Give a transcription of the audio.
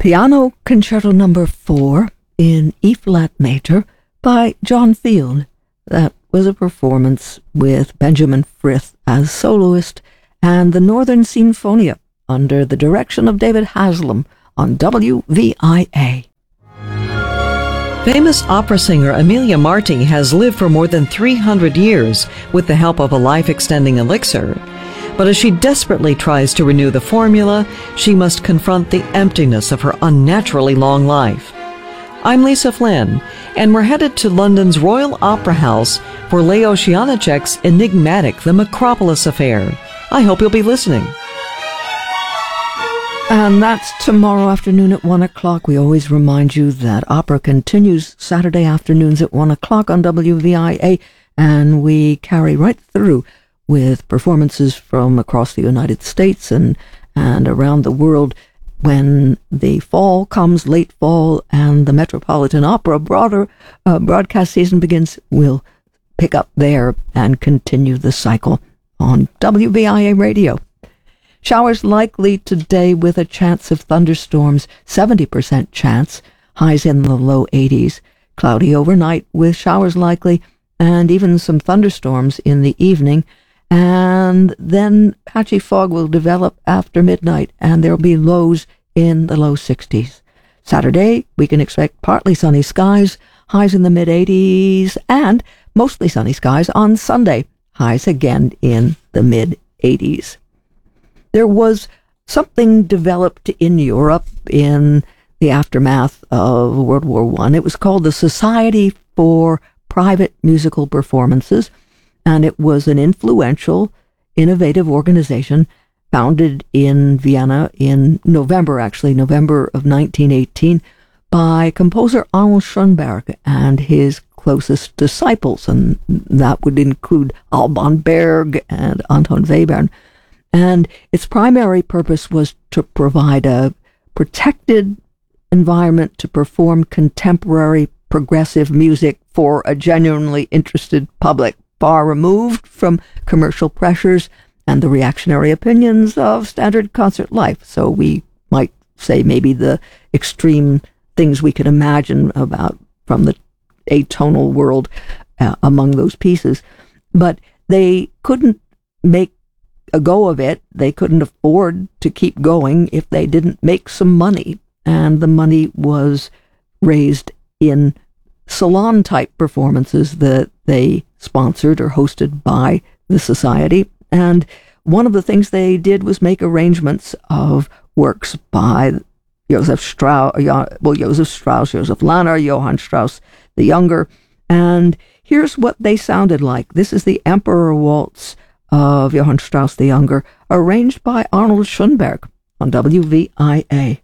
Piano Concerto No. 4 in E-flat major by John Field. That was a performance with Benjamin Frith as soloist and the Northern Sinfonia under the direction of David Haslam on WVIA. Famous opera singer Amelia Marti has lived for more than 300 years with the help of a life-extending elixir. But as she desperately tries to renew the formula, she must confront the emptiness of her unnaturally long life. I'm Lisa Flynn, and we're headed to London's Royal Opera House for Leo Janáček's enigmatic The Macropolis Affair. I hope you'll be listening. And that's tomorrow afternoon at 1 o'clock. We always remind you that opera continues Saturday afternoons at 1 o'clock on WVIA, and we carry right through with performances from across the United States and around the world. When the fall comes, late fall, and the Metropolitan Opera broader broadcast season begins, we'll pick up there and continue the cycle on WVIA Radio. Showers likely today with a chance of thunderstorms, 70% chance, highs in the low 80s. Cloudy overnight with showers likely, and even some thunderstorms in the evening. And then patchy fog will develop after midnight, and there'll be lows in the low 60s. Saturday, we can expect partly sunny skies, highs in the mid-80s, and mostly sunny skies on Sunday, highs again in the mid-80s. There was something developed in Europe in the aftermath of World War I. It was called the Society for Private Musical Performances, and it was an influential, innovative organization founded in Vienna in November of 1918, by composer Arnold Schoenberg and his closest disciples, and that would include Alban Berg and Anton Webern. And its primary purpose was to provide a protected environment to perform contemporary progressive music for a genuinely interested public, far removed from commercial pressures and the reactionary opinions of standard concert life. So we might say maybe the extreme things we could imagine about from the atonal world among those pieces. But they couldn't make a go of it. They couldn't afford to keep going if they didn't make some money. And the money was raised in salon-type performances that they sponsored or hosted by the society. And one of the things they did was make arrangements of works by Joseph Strauss, Joseph Lahner, Johann Strauss the Younger. And here's what they sounded like. This is the Emperor Waltz of Johann Strauss the Younger, arranged by Arnold Schoenberg on WVIA.